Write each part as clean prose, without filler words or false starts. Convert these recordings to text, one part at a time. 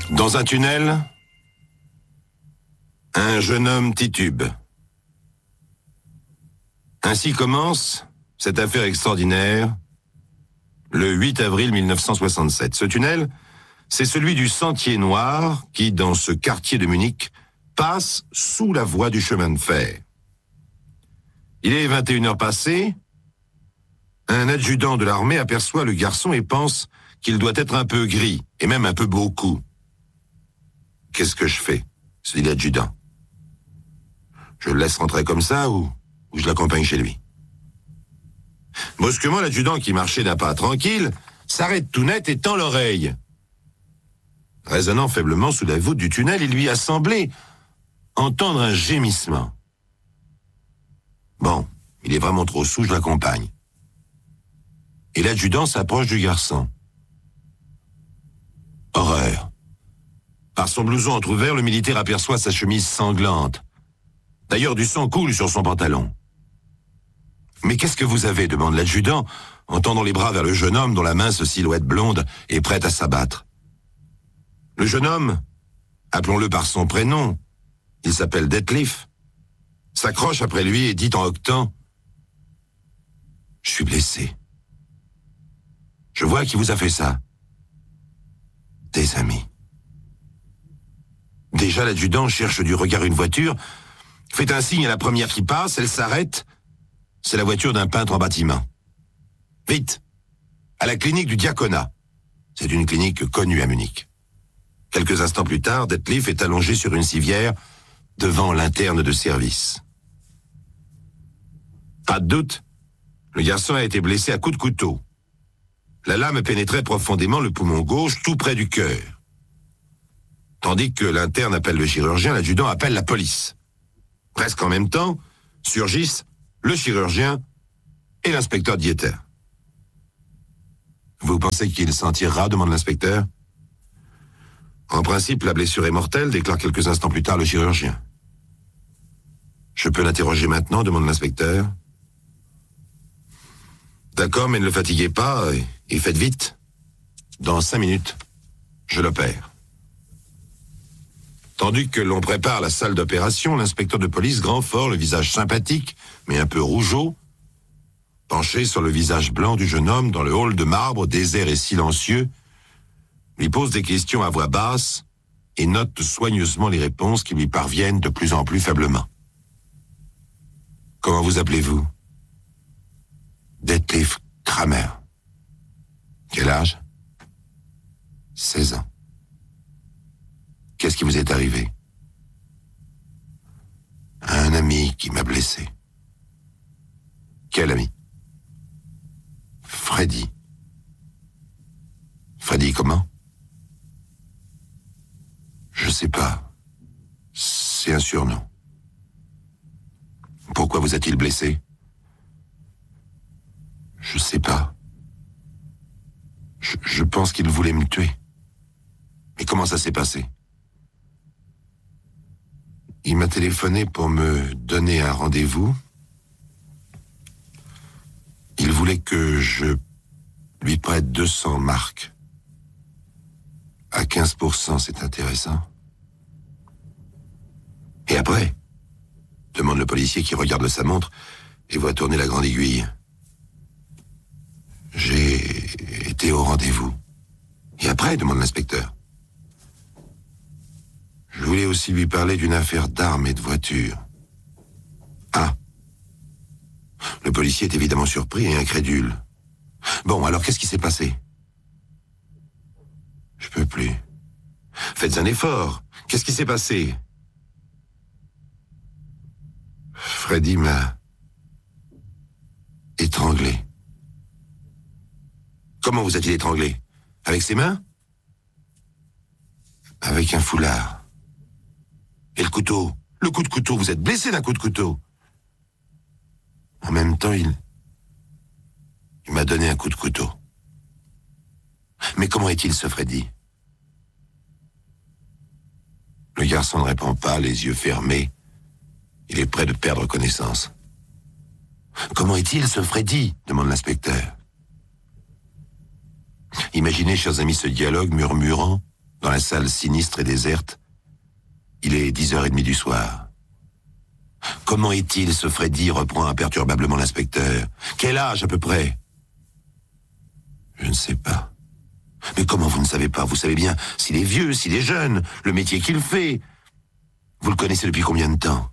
Dans un tunnel, un jeune homme titube. Ainsi commence cette affaire extraordinaire le 8 avril 1967. Ce tunnel, c'est celui du Sentier Noir qui, dans ce quartier de Munich, passe sous la voie du chemin de fer. Il est 21h passées. Un adjudant de l'armée aperçoit le garçon et pense qu'il doit être un peu gris, et même un peu beaucoup. « Qu'est-ce que je fais ?» se dit l'adjudant. « Je le laisse rentrer comme ça ou je l'accompagne chez lui ?» Brusquement, l'adjudant, qui marchait d'un pas tranquille, s'arrête tout net et tend l'oreille. Résonnant faiblement sous la voûte du tunnel, il lui a semblé entendre un gémissement. Bon, il est vraiment trop saoul, je l'accompagne. Et l'adjudant s'approche du garçon. Horreur. Par son blouson entrouvert, le militaire aperçoit sa chemise sanglante. D'ailleurs, du sang coule sur son pantalon. « Mais qu'est-ce que vous avez ?» demande l'adjudant, en tendant les bras vers le jeune homme dont la mince silhouette blonde est prête à s'abattre. Le jeune homme, appelons-le par son prénom, il s'appelle Detlef, s'accroche après lui et dit en hoquetant « Je suis blessé. Je vois qui vous a fait ça. Des amis. » Déjà, l'adjudant cherche du regard une voiture, fait un signe à la première qui passe, elle s'arrête. C'est la voiture d'un peintre en bâtiment. « Vite, à la clinique du diaconat. » C'est une clinique connue à Munich. Quelques instants plus tard, Detlef est allongé sur une civière devant l'interne de service. Pas de doute, le garçon a été blessé à coups de couteau. La lame pénétrait profondément le poumon gauche, tout près du cœur. Tandis que l'interne appelle le chirurgien, l'adjudant appelle la police. Presque en même temps, surgissent le chirurgien et l'inspecteur Dieter. « Vous pensez qu'il s'en tirera ?» demande l'inspecteur. « En principe, la blessure est mortelle » déclare quelques instants plus tard le chirurgien. « Je peux l'interroger maintenant ?» demande l'inspecteur. « D'accord, mais ne le fatiguez pas et faites vite. Dans 5 minutes, je l'opère. » Tandis que l'on prépare la salle d'opération, l'inspecteur de police, grand fort, le visage sympathique, mais un peu rougeau, penché sur le visage blanc du jeune homme dans le hall de marbre, désert et silencieux, lui pose des questions à voix basse et note soigneusement les réponses qui lui parviennent de plus en plus faiblement. « Comment vous appelez-vous »« Detlef Kramer. »« Quel âge ?»« 16 ans. » Qu'est-ce qui vous est arrivé ? Un ami qui m'a blessé. Quel ami ? Freddy. Freddy comment ? Je sais pas. C'est un surnom. Pourquoi vous a-t-il blessé ? Je sais pas. Je pense qu'il voulait me tuer. Mais comment ça s'est passé ? Il m'a téléphoné pour me donner un rendez-vous. Il voulait que je lui prête 200 marks. À 15%, c'est intéressant. Et après ? Demande le policier qui regarde sa montre et voit tourner la grande aiguille. J'ai été au rendez-vous. Et après ? Demande l'inspecteur. Je voulais aussi lui parler d'une affaire d'armes et de voitures. Ah. Le policier est évidemment surpris et incrédule. Bon, alors qu'est-ce qui s'est passé ? Je peux plus. Faites un effort. Qu'est-ce qui s'est passé ? Freddy m'a étranglé. Comment vous a-t-il étranglé ? Avec ses mains ? Avec un foulard. Et le couteau, le coup de couteau, vous êtes blessé d'un coup de couteau. En même temps, il m'a donné un coup de couteau. Mais comment est-il, ce Freddy ? Le garçon ne répond pas, les yeux fermés. Il est près de perdre connaissance. Comment est-il, ce Freddy ? Demande l'inspecteur. Imaginez, chers amis, ce dialogue murmurant dans la salle sinistre et déserte. Il est 10h30 du soir. Comment est-il, ce Freddy, reprend imperturbablement l'inspecteur. Quel âge à peu près? Je ne sais pas. Mais comment vous ne savez pas? Vous savez bien s'il est vieux, s'il est jeune, le métier qu'il fait. Vous le connaissez depuis combien de temps?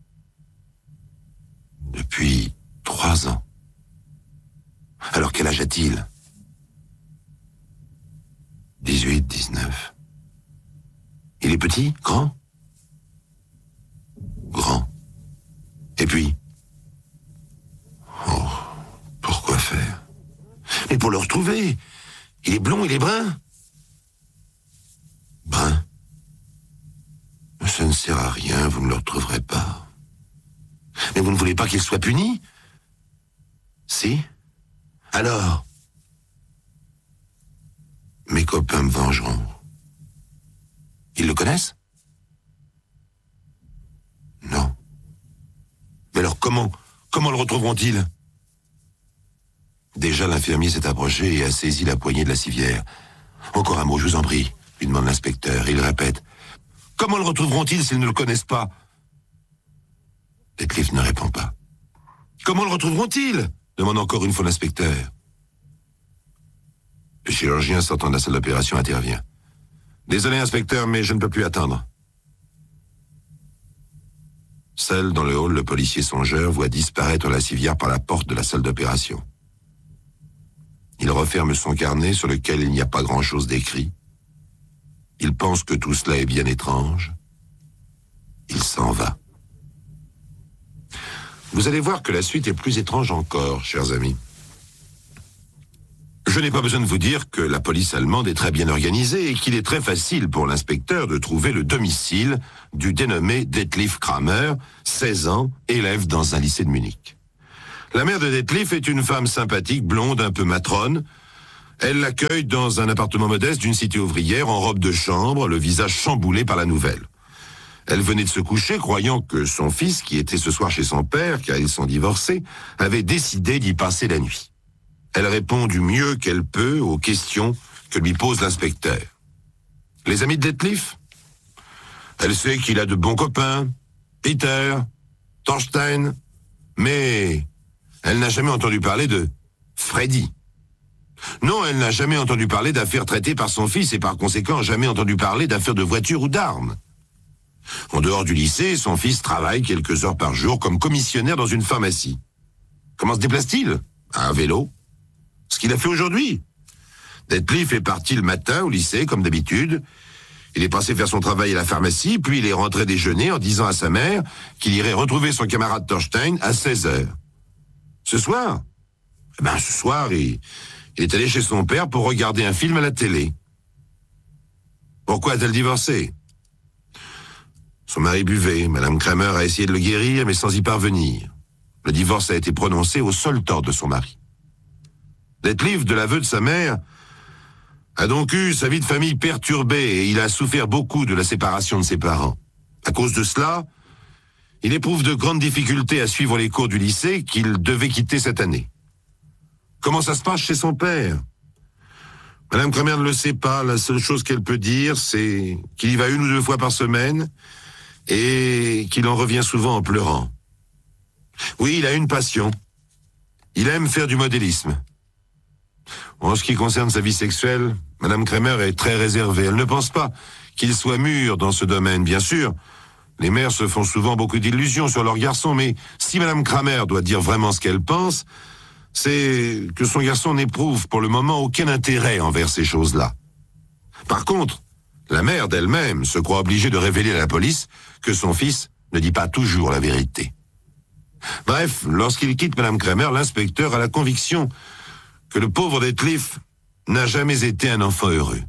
Depuis 3 ans. Alors quel âge a-t-il? 18, 19. Il est petit? Grand? Grand. Et puis? Oh, pourquoi faire? Mais pour le retrouver. Il est blond, il est brun? Brun? Ça ne sert à rien, vous ne le retrouverez pas. Mais vous ne voulez pas qu'il soit puni? Si? Alors? Mes copains me vengeront. Ils le connaissent? Non. Mais alors comment le retrouveront-ils? Déjà, l'infirmier s'est approché et a saisi la poignée de la civière. Encore un mot, je vous en prie, lui demande l'inspecteur. Il répète. Comment le retrouveront-ils s'ils ne le connaissent pas? Detlef ne répond pas. Comment le retrouveront-ils? Demande encore une fois l'inspecteur. Le chirurgien sortant de la salle d'opération intervient. Désolé, inspecteur, mais je ne peux plus attendre. Seul dans le hall, le policier songeur voit disparaître la civière par la porte de la salle d'opération. Il referme son carnet sur lequel il n'y a pas grand-chose d'écrit. Il pense que tout cela est bien étrange. Il s'en va. Vous allez voir que la suite est plus étrange encore, chers amis. Je n'ai pas besoin de vous dire que la police allemande est très bien organisée et qu'il est très facile pour l'inspecteur de trouver le domicile du dénommé Detlef Kramer, 16 ans, élève dans un lycée de Munich. La mère de Detlef est une femme sympathique, blonde, un peu matrone. Elle l'accueille dans un appartement modeste d'une cité ouvrière en robe de chambre, le visage chamboulé par la nouvelle. Elle venait de se coucher, croyant que son fils, qui était ce soir chez son père, car ils sont divorcés, avait décidé d'y passer la nuit. Elle répond du mieux qu'elle peut aux questions que lui pose l'inspecteur. Les amis de Detlef? Elle sait qu'il a de bons copains, Peter, Thorstein, mais elle n'a jamais entendu parler de Freddy. Non, elle n'a jamais entendu parler d'affaires traitées par son fils et par conséquent jamais entendu parler d'affaires de voiture ou d'armes. En dehors du lycée, son fils travaille quelques heures par jour comme commissionnaire dans une pharmacie. Comment se déplace-t-il? À vélo. Ce qu'il a fait aujourd'hui. Detlef est parti le matin au lycée, comme d'habitude. Il est passé faire son travail à la pharmacie, puis il est rentré déjeuner en disant à sa mère qu'il irait retrouver son camarade Thorstein à 16h. Ce soir? Ce soir, il est allé chez son père pour regarder un film à la télé. Pourquoi a-t-elle divorcé? Son mari buvait. Madame Kramer a essayé de le guérir, mais sans y parvenir. Le divorce a été prononcé au seul tort de son mari. Detlef, de l'aveu de sa mère, a donc eu sa vie de famille perturbée et il a souffert beaucoup de la séparation de ses parents. À cause de cela, il éprouve de grandes difficultés à suivre les cours du lycée qu'il devait quitter cette année. Comment ça se passe chez son père? Madame Kramer ne le sait pas. La seule chose qu'elle peut dire, c'est qu'il y va 1 ou 2 fois par semaine et qu'il en revient souvent en pleurant. Oui, il a une passion. Il aime faire du modélisme. En ce qui concerne sa vie sexuelle, Madame Kramer est très réservée. Elle ne pense pas qu'il soit mûr dans ce domaine. Bien sûr, les mères se font souvent beaucoup d'illusions sur leurs garçons, mais si Madame Kramer doit dire vraiment ce qu'elle pense, c'est que son garçon n'éprouve pour le moment aucun intérêt envers ces choses-là. Par contre, la mère d'elle-même se croit obligée de révéler à la police que son fils ne dit pas toujours la vérité. Bref, lorsqu'il quitte Madame Kramer, l'inspecteur a la conviction que le pauvre Detlef n'a jamais été un enfant heureux.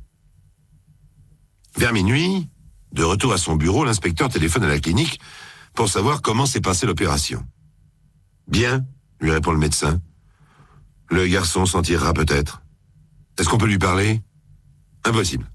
Vers minuit, de retour à son bureau, l'inspecteur téléphone à la clinique pour savoir comment s'est passée l'opération. Bien, lui répond le médecin. Le garçon s'en tirera peut-être. Est-ce qu'on peut lui parler? Impossible.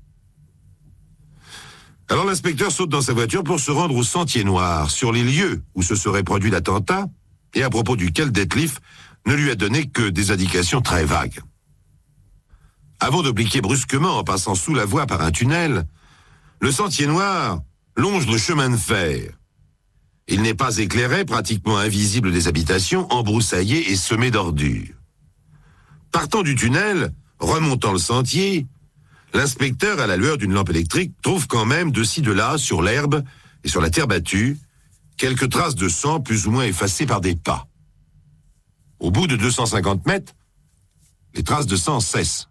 Alors l'inspecteur saute dans sa voiture pour se rendre au Sentier Noir, sur les lieux où se serait produit l'attentat, et à propos duquel Detlef ne lui a donné que des indications très vagues. Avant de bliquer brusquement en passant sous la voie par un tunnel, le sentier noir longe le chemin de fer. Il n'est pas éclairé, pratiquement invisible des habitations, embroussaillées et semées d'ordures. Partant du tunnel, remontant le sentier, l'inspecteur, à la lueur d'une lampe électrique, trouve quand même de ci de là, sur l'herbe et sur la terre battue, quelques traces de sang plus ou moins effacées par des pas. Au bout de 250 mètres, les traces de sang cessent.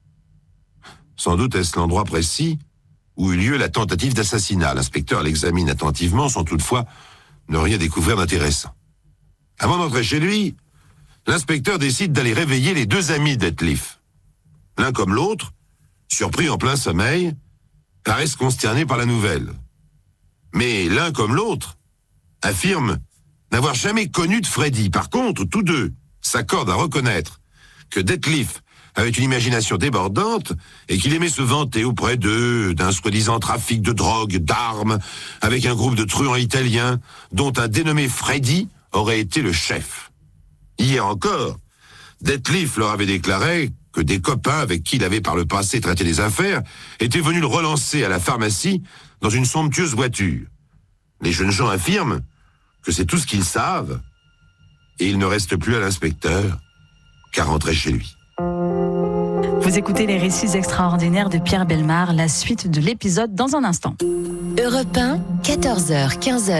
Sans doute est-ce l'endroit précis où eut lieu la tentative d'assassinat. L'inspecteur l'examine attentivement, sans toutefois ne rien découvrir d'intéressant. Avant d'entrer chez lui, l'inspecteur décide d'aller réveiller les deux amis d'Etliff. L'un comme l'autre, surpris en plein sommeil, paraissent consternés par la nouvelle. Mais l'un comme l'autre affirme n'avoir jamais connu de Freddy. Par contre, tous deux s'accordent à reconnaître que Etliff avait une imagination débordante et qu'il aimait se vanter auprès d'eux d'un soi-disant trafic de drogue, d'armes, avec un groupe de truands italiens dont un dénommé Freddy aurait été le chef. Hier encore, Etliff leur avait déclaré que des copains avec qui il avait par le passé traité des affaires étaient venus le relancer à la pharmacie dans une somptueuse voiture. Les jeunes gens affirment que c'est tout ce qu'ils savent et il ne reste plus à l'inspecteur qu'à rentrer chez lui. Vous écoutez les récits extraordinaires de Pierre Bellemare, la suite de l'épisode dans un instant. Europe 1, 14h,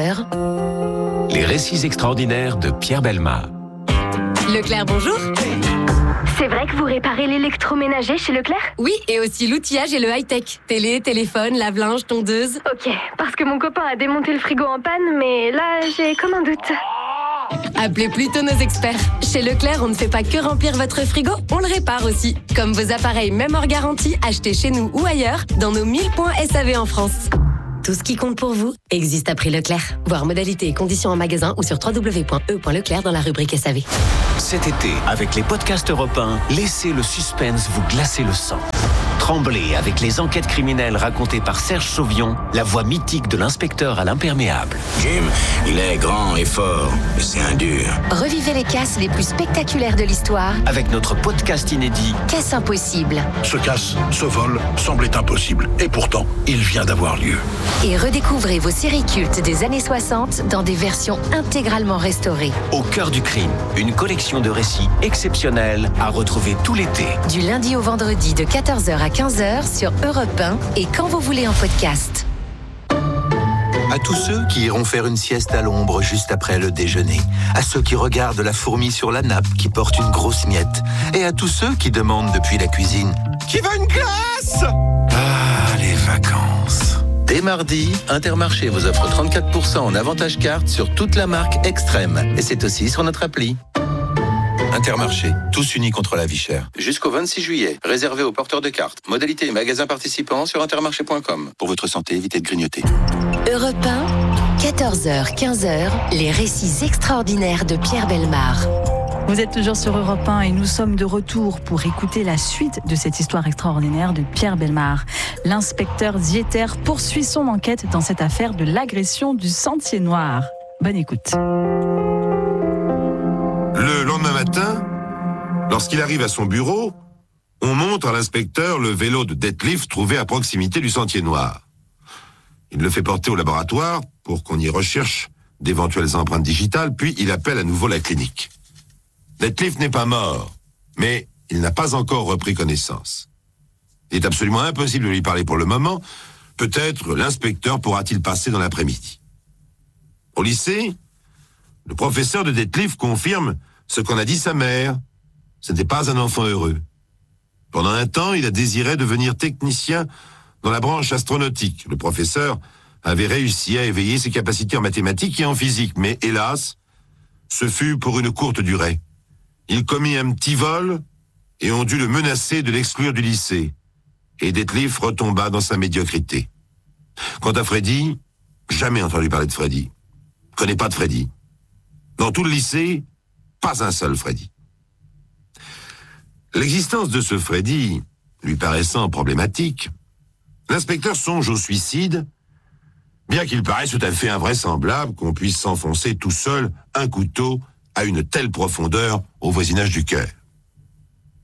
15h. Les récits extraordinaires de Pierre Bellemare. Leclerc, bonjour. C'est vrai que vous réparez l'électroménager chez Leclerc ? Oui, et aussi l'outillage et le high-tech. Télé, téléphone, lave-linge, tondeuse. Ok, parce que mon copain a démonté le frigo en panne, mais là, j'ai comme un doute. Appelez plutôt nos experts. Chez Leclerc, on ne fait pas que remplir votre frigo, on le répare aussi. Comme vos appareils, même hors garantie, achetés chez nous ou ailleurs, dans nos 1000 points SAV en France. Tout ce qui compte pour vous existe à prix Leclerc. Voir modalités et conditions en magasin ou sur www.e.leclerc dans la rubrique SAV. Cet été, avec les podcasts Europe 1, laissez le suspense vous glacer le sang. Tremblez avec les enquêtes criminelles racontées par Serge Sauvion, la voix mythique de l'inspecteur à l'imperméable. Jim, il est grand et fort, mais c'est un dur. Revivez les casses les plus spectaculaires de l'histoire Avec notre podcast inédit, Casse impossible. Ce casse, ce vol, semblait impossible. Et pourtant, il vient d'avoir lieu. Et redécouvrez vos séries cultes des années 60 dans des versions intégralement restaurées. Au cœur du crime, une collection de récits exceptionnels à retrouver tout l'été. Du lundi au vendredi de 14h à 15h sur Europe 1 et quand vous voulez en podcast. À tous ceux qui iront faire une sieste à l'ombre juste après le déjeuner. À ceux qui regardent la fourmi sur la nappe qui porte une grosse miette. Et à tous ceux qui demandent depuis la cuisine « Qui veut une glace ?» Ah, les vacances. Dès mardi, Intermarché vous offre 34% en avantage carte sur toute la marque Extrême. Et c'est aussi sur notre appli. Intermarché, tous unis contre la vie chère. Jusqu'au 26 juillet, réservé aux porteurs de cartes. Modalité et magasins participants sur intermarché.com. Pour votre santé, évitez de grignoter. Europe 1, 14h, 15h, les récits extraordinaires de Pierre Bellemare. Vous êtes toujours sur Europe 1 et nous sommes de retour pour écouter la suite de cette histoire extraordinaire de Pierre Bellemare. L'inspecteur Dieter poursuit son enquête dans cette affaire de l'agression du Sentier Noir. Bonne écoute. Le lendemain matin, lorsqu'il arrive à son bureau, on montre à l'inspecteur le vélo de Etliff trouvé à proximité du Sentier Noir. Il le fait porter au laboratoire pour qu'on y recherche d'éventuelles empreintes digitales, puis il appelle à nouveau la clinique. Etliff n'est pas mort, mais il n'a pas encore repris connaissance. Il est absolument impossible de lui parler pour le moment. Peut-être l'inspecteur pourra-t-il passer dans l'après-midi. Au lycée, le professeur de Etliff confirme ce qu'en a dit sa mère. Ce n'était pas un enfant heureux. Pendant un temps, il a désiré devenir technicien dans la branche astronautique. Le professeur avait réussi à éveiller ses capacités en mathématiques et en physique, mais hélas, ce fut pour une courte durée. Il commit un petit vol et on dut le menacer de l'exclure du lycée. Et Etliff retomba dans sa médiocrité. Quant à Freddy, jamais entendu parler de Freddy. Connais pas de Freddy. Dans tout le lycée, pas un seul Freddy. L'existence de ce Freddy lui paraissant problématique, l'inspecteur songe au suicide, bien qu'il paraisse tout à fait invraisemblable qu'on puisse s'enfoncer tout seul un couteau à une telle profondeur au voisinage du cœur.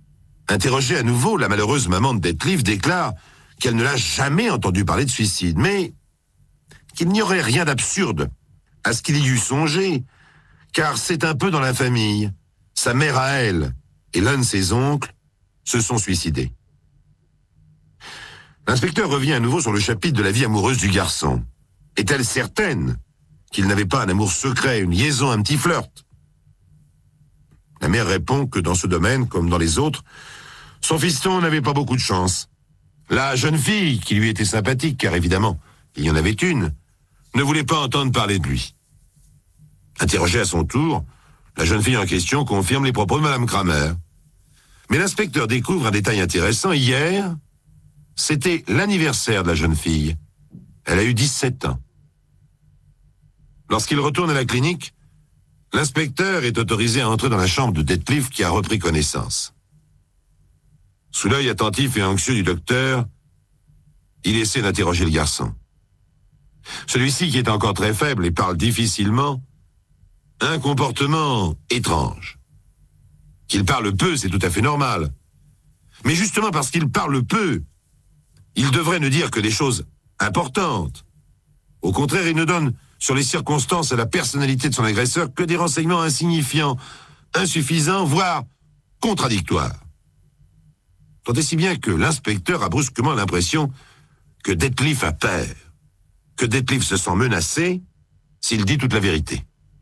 Interrogée à nouveau, la malheureuse maman de Detlef déclare qu'elle ne l'a jamais entendu parler de suicide, mais qu'il n'y aurait rien d'absurde à ce qu'il y eût songé, car c'est un peu dans la famille. Sa mère à elle et l'un de ses oncles se sont suicidés. L'inspecteur revient à nouveau sur le chapitre de la vie amoureuse du garçon. Est-elle certaine qu'il n'avait pas un amour secret, une liaison, un petit flirt? La mère répond que dans ce domaine, comme dans les autres, son fiston n'avait pas beaucoup de chance. La jeune fille, qui lui était sympathique, car évidemment, il y en avait une, ne voulait pas entendre parler de lui. Interrogée à son tour, la jeune fille en question confirme les propos de Madame Kramer. Mais l'inspecteur découvre un détail intéressant. Hier, c'était l'anniversaire de la jeune fille. Elle a eu 17 ans. Lorsqu'il retourne à la clinique, l'inspecteur est autorisé à entrer dans la chambre de Detlef qui a repris connaissance. Sous l'œil attentif et anxieux du docteur, il essaie d'interroger le garçon. Celui-ci, qui est encore très faible et parle difficilement, a un comportement étrange. Qu'il parle peu, c'est tout à fait normal. Mais justement parce qu'il parle peu, il devrait ne dire que des choses importantes. Au contraire, il ne donne sur les circonstances et la personnalité de son agresseur que des renseignements insignifiants, insuffisants, voire contradictoires. Tant et si bien que l'inspecteur a brusquement l'impression que Detlef a peur, que Detlef se sent menacé s'il dit toute la vérité.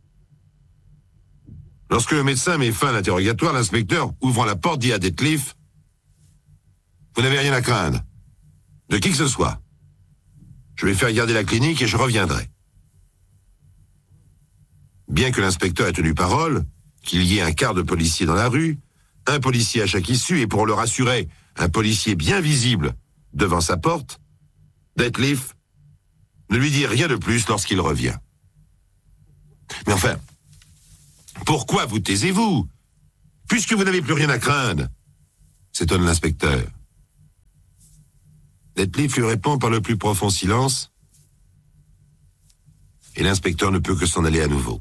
Lorsque le médecin met fin à l'interrogatoire, l'inspecteur, ouvrant la porte, dit à Detlef: « Vous n'avez rien à craindre, de qui que ce soit. Je vais faire garder la clinique et je reviendrai. » Bien que l'inspecteur ait tenu parole, qu'il y ait un quart de policiers dans la rue, un policier à chaque issue, et pour le rassurer, un policier bien visible devant sa porte, Detlef ne lui dit rien de plus lorsqu'il revient. « Mais enfin, pourquoi vous taisez-vous, puisque vous n'avez plus rien à craindre ?» s'étonne l'inspecteur. Detlef lui répond par le plus profond silence, et l'inspecteur ne peut que s'en aller à nouveau.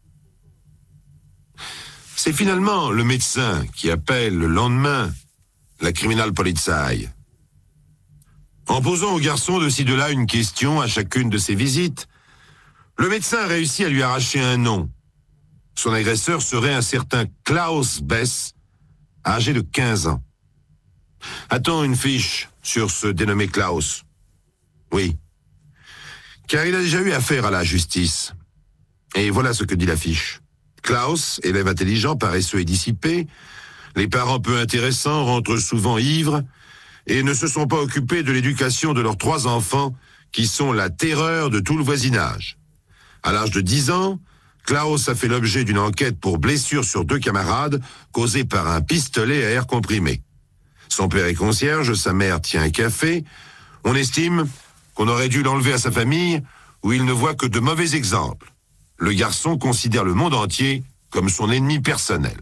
C'est finalement le médecin qui appelle le lendemain la Kriminalpolizei. En posant au garçon de ci de là une question à chacune de ses visites, le médecin réussit à lui arracher un nom. Son agresseur serait un certain Klaus Bess, âgé de 15 ans. A-t-on une fiche sur ce dénommé Klaus? Oui, car il a déjà eu affaire à la justice. Et voilà ce que dit la fiche. Klaus, élève intelligent, paresseux et dissipé, les parents peu intéressants, rentrent souvent ivres et ne se sont pas occupés de l'éducation de leurs 3 enfants qui sont la terreur de tout le voisinage. À l'âge de 10 ans, Klaus a fait l'objet d'une enquête pour blessure sur 2 camarades causée par un pistolet à air comprimé. Son père est concierge, sa mère tient un café. On estime qu'on aurait dû l'enlever à sa famille où il ne voit que de mauvais exemples. Le garçon considère le monde entier comme son ennemi personnel.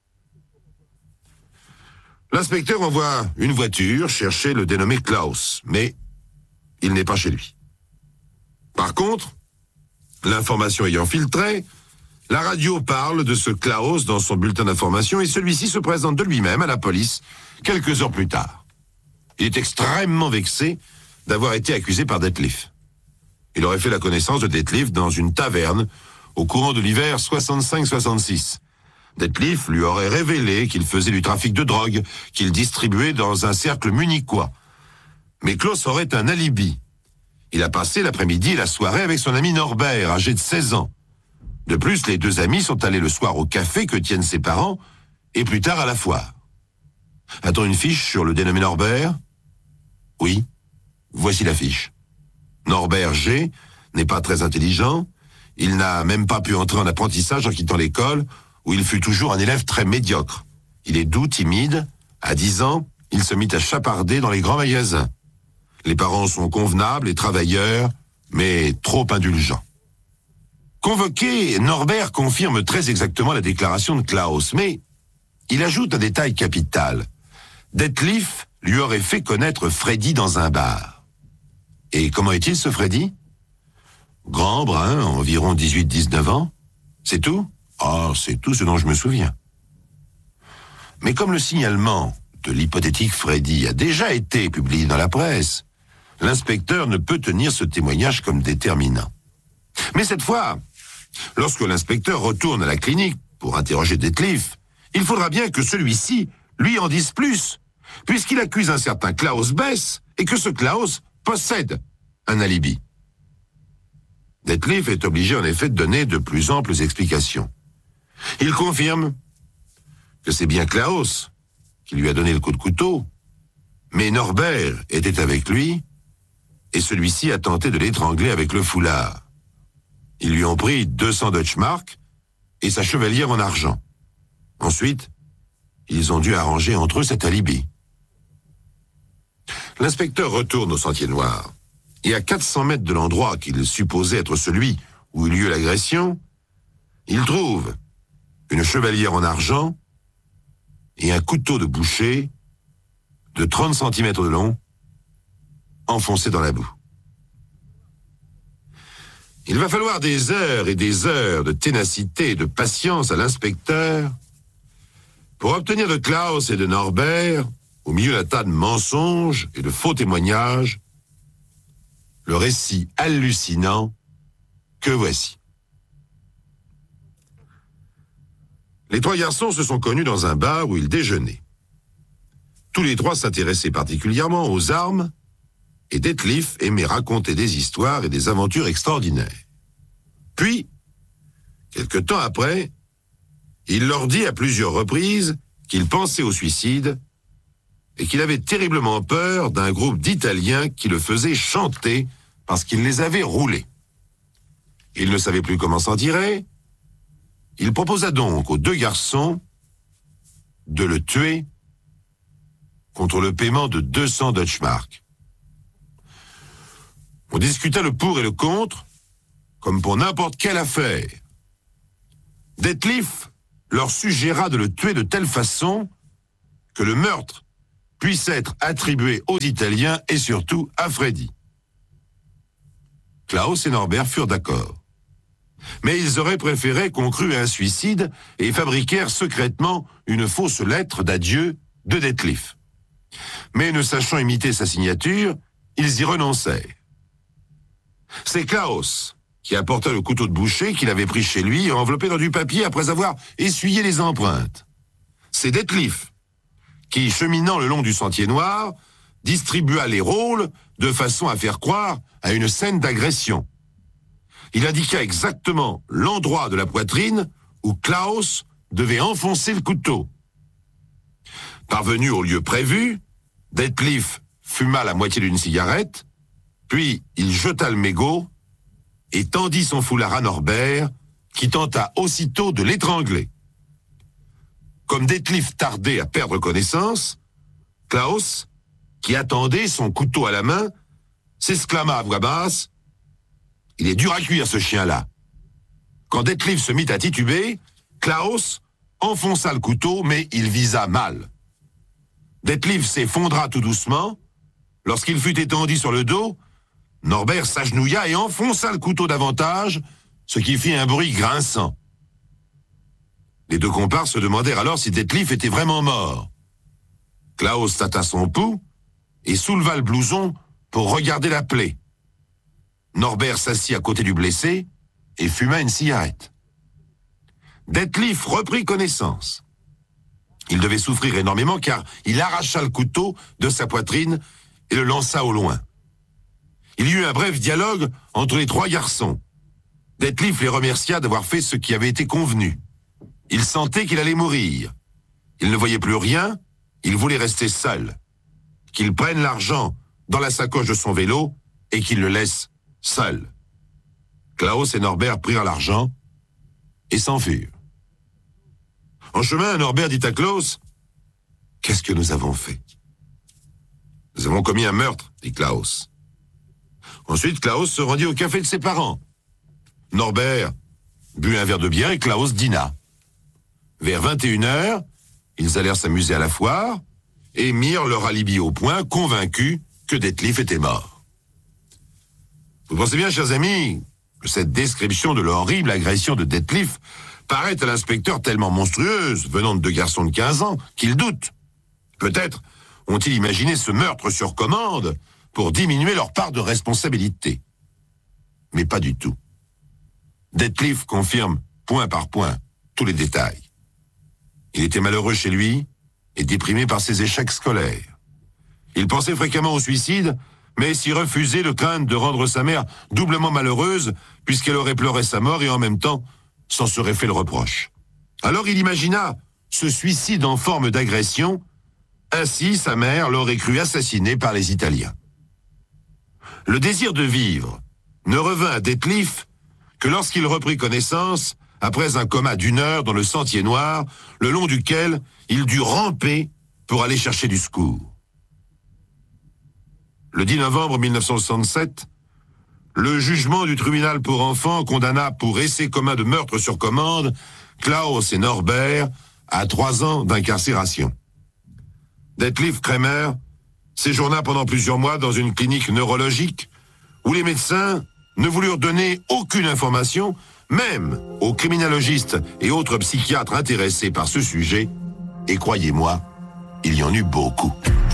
L'inspecteur envoie une voiture chercher le dénommé Klaus, mais il n'est pas chez lui. Par contre, l'information ayant filtré, la radio parle de ce Klaus dans son bulletin d'information et celui-ci se présente de lui-même à la police quelques heures plus tard. Il est extrêmement vexé d'avoir été accusé par Detlef. Il aurait fait la connaissance de Detlef dans une taverne au courant de l'hiver 65-66. Detlef lui aurait révélé qu'il faisait du trafic de drogue, qu'il distribuait dans un cercle munichois. Mais Klaus aurait un alibi. Il a passé l'après-midi et la soirée avec son ami Norbert, âgé de 16 ans. De plus, les 2 amis sont allés le soir au café que tiennent ses parents, et plus tard à la foire. A-t-on une fiche sur le dénommé Norbert? Oui, voici la fiche. Norbert G. n'est pas très intelligent. Il n'a même pas pu entrer en apprentissage en quittant l'école, où il fut toujours un élève très médiocre. Il est doux, timide. À 10 ans, il se mit à chaparder dans les grands magasins. Les parents sont convenables et travailleurs, mais trop indulgents. Convoqué, Norbert confirme très exactement la déclaration de Klaus, mais il ajoute un détail capital. Detlef lui aurait fait connaître Freddy dans un bar. Et comment est-il, ce Freddy? Grand, brun, environ 18-19 ans. C'est tout? Ah, c'est tout ce dont je me souviens. Mais comme le signalement de l'hypothétique Freddy a déjà été publié dans la presse, l'inspecteur ne peut tenir ce témoignage comme déterminant. Mais cette fois, lorsque l'inspecteur retourne à la clinique pour interroger Detlef, il faudra bien que celui-ci lui en dise plus, puisqu'il accuse un certain Klaus Bess et que ce Klaus possède un alibi. Detlef est obligé en effet de donner de plus amples explications. Il confirme que c'est bien Klaus qui lui a donné le coup de couteau, mais Norbert était avec lui et celui-ci a tenté de l'étrangler avec le foulard. Ils lui ont pris 200 Deutschmark et sa chevalière en argent. Ensuite, ils ont dû arranger entre eux cet alibi. L'inspecteur retourne au Sentier Noir et à 400 mètres de l'endroit qu'il supposait être celui où eut lieu l'agression, il trouve une chevalière en argent et un couteau de boucher de 30 cm de long enfoncé dans la boue. Il va falloir des heures et des heures de ténacité et de patience à l'inspecteur pour obtenir de Klaus et de Norbert, au milieu d'un tas de mensonges et de faux témoignages, le récit hallucinant que voici. Les trois garçons se sont connus dans un bar où ils déjeunaient. Tous les trois s'intéressaient particulièrement aux armes et Detlef aimait raconter des histoires et des aventures extraordinaires. Puis, quelque temps après, il leur dit à plusieurs reprises qu'il pensait au suicide et qu'il avait terriblement peur d'un groupe d'Italiens qui le faisait chanter parce qu'il les avait roulés. Il ne savait plus comment s'en tirer. Il proposa donc aux deux garçons de le tuer contre le paiement de 200 Deutschmark. On discuta le pour et le contre, comme pour n'importe quelle affaire. Detlef leur suggéra de le tuer de telle façon que le meurtre puisse être attribué aux Italiens et surtout à Freddy. Klaus et Norbert furent d'accord. Mais ils auraient préféré qu'on crût à un suicide et fabriquèrent secrètement une fausse lettre d'adieu de Detlef. Mais ne sachant imiter sa signature, ils y renoncèrent. C'est Klaus qui apporta le couteau de boucher qu'il avait pris chez lui et enveloppé dans du papier après avoir essuyé les empreintes. C'est Detlef qui, cheminant le long du Sentier Noir, distribua les rôles de façon à faire croire à une scène d'agression. Il indiqua exactement l'endroit de la poitrine où Klaus devait enfoncer le couteau. Parvenu au lieu prévu, Detlef fuma la moitié d'une cigarette, puis il jeta le mégot et tendit son foulard à Norbert, qui tenta aussitôt de l'étrangler. Comme Detlef tardait à perdre connaissance, Klaus, qui attendait son couteau à la main, s'exclama à voix basse « Il est dur à cuire ce chien-là ». Quand Detlef se mit à tituber, Klaus enfonça le couteau, mais il visa mal. Detlef s'effondra tout doucement. Lorsqu'il fut étendu sur le dos, Norbert s'agenouilla et enfonça le couteau davantage, ce qui fit un bruit grinçant. Les deux comparses se demandèrent alors si Detlef était vraiment mort. Klaus tâta son pouls et souleva le blouson pour regarder la plaie. Norbert s'assit à côté du blessé et fuma une cigarette. Detlef reprit connaissance. Il devait souffrir énormément car il arracha le couteau de sa poitrine et le lança au loin. Il y eut un bref dialogue entre les trois garçons. Detlef les remercia d'avoir fait ce qui avait été convenu. Il sentait qu'il allait mourir. Il ne voyait plus rien, il voulait rester seul. Qu'il prenne l'argent dans la sacoche de son vélo et qu'il le laisse seul. Klaus et Norbert prirent l'argent et s'enfurent. En chemin, Norbert dit à Klaus « Qu'est-ce que nous avons fait ?»« Nous avons commis un meurtre, » dit Klaus. Ensuite, Klaus se rendit au café de ses parents. Norbert but un verre de bière et Klaus dîna. Vers 21h, ils allèrent s'amuser à la foire et mirent leur alibi au point, convaincus que Detlef était mort. Vous pensez bien, chers amis, que cette description de l'horrible agression de Detlef paraît à l'inspecteur tellement monstrueuse, venant de deux garçons de 15 ans, qu'il doute. Peut-être ont-ils imaginé ce meurtre sur commande pour diminuer leur part de responsabilité. Mais pas du tout. Detlef confirme point par point tous les détails. Il était malheureux chez lui et déprimé par ses échecs scolaires. Il pensait fréquemment au suicide, mais s'y refusait de crainte de rendre sa mère doublement malheureuse, puisqu'elle aurait pleuré sa mort et en même temps s'en serait fait le reproche. Alors il imagina ce suicide en forme d'agression, ainsi sa mère l'aurait cru assassinée par les Italiens. Le désir de vivre ne revint à Detlef que lorsqu'il reprit connaissance après un coma d'1 heure dans le Sentier Noir, le long duquel il dut ramper pour aller chercher du secours. Le 10 novembre 1967, le jugement du tribunal pour enfants condamna pour essai commun de meurtre sur commande Klaus et Norbert à 3 ans d'incarcération. Detlef Kremer séjourna pendant plusieurs mois dans une clinique neurologique où les médecins ne voulurent donner aucune information, même aux criminologistes et autres psychiatres intéressés par ce sujet, et croyez-moi, il y en eut beaucoup.